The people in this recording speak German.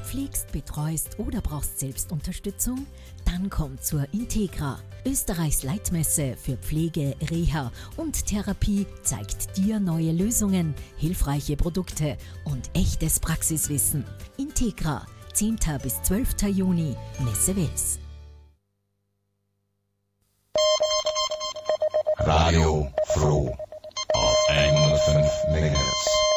pflegst, betreust oder brauchst selbst Unterstützung? Dann komm zur Integra. Österreichs Leitmesse für Pflege, Reha und Therapie zeigt dir neue Lösungen, hilfreiche Produkte und echtes Praxiswissen. Integra, 10. bis 12. Juni, Messe Wels. Radio Froh auf 105 MHz.